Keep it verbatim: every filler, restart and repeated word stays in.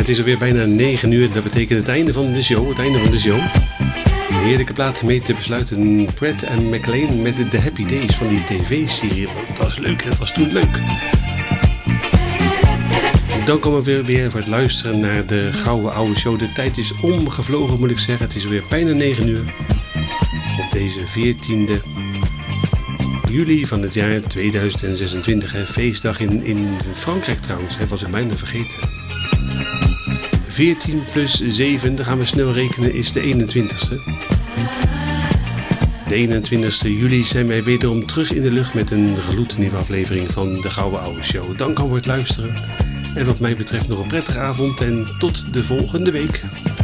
Het is alweer bijna negen uur. Dat betekent het einde van de show. Het einde van de show. Een heerlijke plaat mee te besluiten. Pratt en McLean met de Happy Days van die tv-serie. Dat was leuk. Het was toen leuk. Dan komen we weer voor het luisteren naar de gouden oude show. De tijd is omgevlogen, moet ik zeggen. Het is alweer bijna negen uur. Op deze veertiende juli van het jaar tweeduizend zesentwintig. Hè, feestdag in, in Frankrijk trouwens. Dat was ik bijna vergeten. veertien plus zeven, dan gaan we snel rekenen, is de eenentwintigste. De eenentwintigste juli zijn wij wederom terug in de lucht met een gloednieuwe aflevering van de Gouden Oude Show. Dank voor het luisteren. En wat mij betreft nog een prettige avond en tot de volgende week.